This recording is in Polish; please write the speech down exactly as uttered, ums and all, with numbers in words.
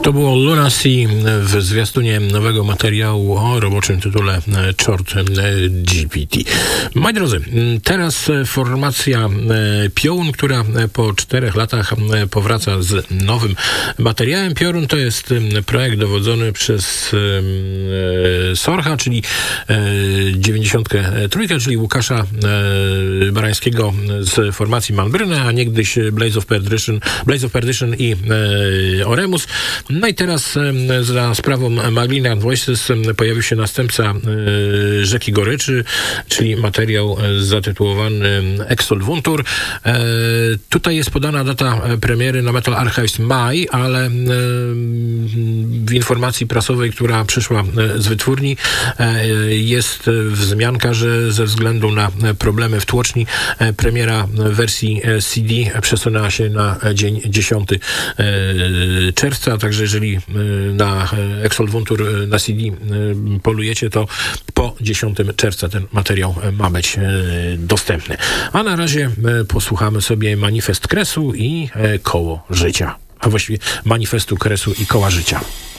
To było Lunacy w zwiastunie nowego materiału o roboczym tytule Chord G P T. Moi drodzy, teraz formacja Piołun, która po czterech latach powraca z nowym materiałem. Piorun to jest projekt dowodzony przez Sorcha, czyli dziewięćdziesiąt trzy, czyli Łukasza Barańskiego z formacji Malmbrynę, a niegdyś Blaze of Perdition, Blaze of Perdition i Oremus. No i teraz za sprawą Magdalena Voices pojawił się następca Rzeki Goryczy, czyli materiał zatytułowany Exalt Wuntur. Tutaj jest podana data premiery na Metal Archives maj, ale w informacji prasowej, która przyszła z wytwórni, jest wzmianka, że ze względu na problemy w tłoczni premiera wersji C D przesunęła się na dzień dziesiątego czerwca, także jeżeli na Exalt Wuntur na C D polujecie, to po dziesiątego czerwca ten materiał ma być dostępny. A na razie posłuchamy sobie Manifest Kresu i Koło Życia. A właściwie Manifestu Kresu i Koła Życia.